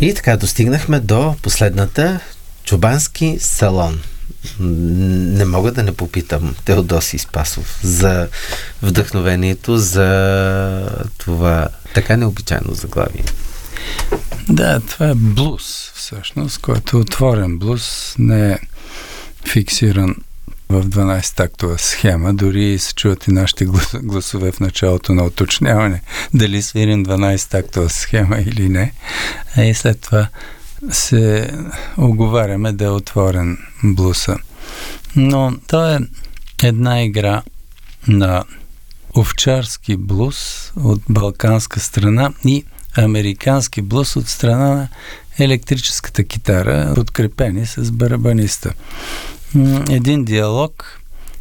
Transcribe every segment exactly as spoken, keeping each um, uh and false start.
И така достигнахме до последната, Чубански салон. Не мога да не попитам Теодосий Спасов за вдъхновението, за това така необичайно заглавие. Да, това е блуз, всъщност, който е отворен блуз, не е фиксиран в дванайсет-тактова схема. Дори се чуват и нашите гласове в началото на уточняване дали свирим дванайсет-тактова схема или не. А и след това се оговаряме да е отворен блуса. Но то е една игра на овчарски блуз от балканска страна и американски блуз от страна на електрическата китара, подкрепени с барабаниста. Един диалог,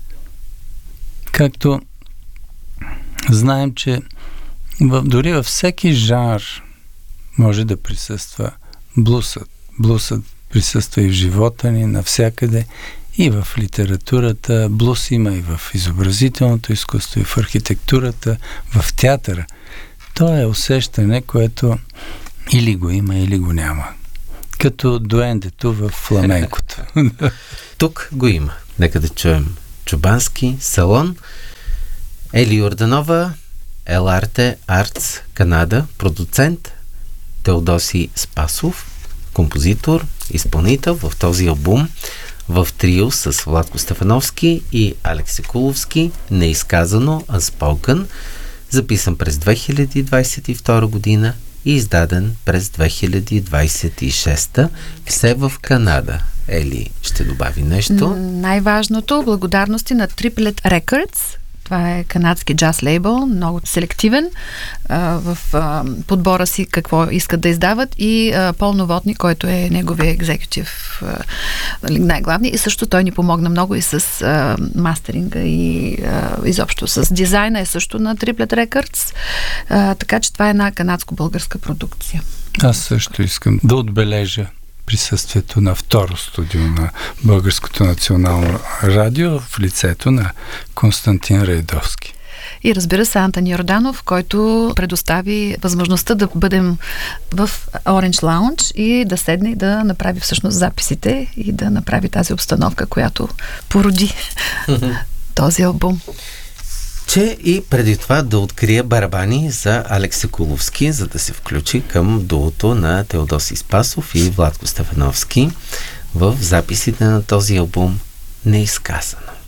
както знаем, че в, дори във всеки жанр може да присъства блусът. Блусът присъства и в живота ни, навсякъде, и в литературата. Блус има и в изобразителното изкуство, и в архитектурата, в театъра. То е усещане, което или го има, или го няма. Като дуендето в фламенкото. Тук го има. Нека да чуем Чубански салон. Ели Йорданова, Еларте Артс, Канада, продуцент, Теодосий Спасов, композитор, изпълнител в този албум в трио с Владко Стефановски и Алекс Секуловски, неизказано Unspoken, записан през две хиляди двайсет и втора година и издаден през две хиляди двайсет и шеста. Все в Канада. Ели ще добави нещо? Най-важното, благодарности на Triplet Records. Това е канадски джаз лейбъл, много селективен а, в а, подбора си какво искат да издават, и а, Пол Новотни, който е неговия екзекютив най-главни, и също той ни помогна много и с а, мастеринга и а, изобщо с дизайна е също на Triplet Records, а, така че това е една канадско-българска продукция. Аз също искам да отбележа присъствието на второ студио на Българското национално радио в лицето на Константин Райдовски. И разбира се, Антони Йорданов, който предостави възможността да бъдем в Orange Lounge и да седне и да направи всъщност записите и да направи тази обстановка, която породи този албум. Че и преди това да открие барабани за Алекс Секуловски, за да се включи към дуото на Теодосий Спасов и Владко Стефановски в записите на този албум Неизказано.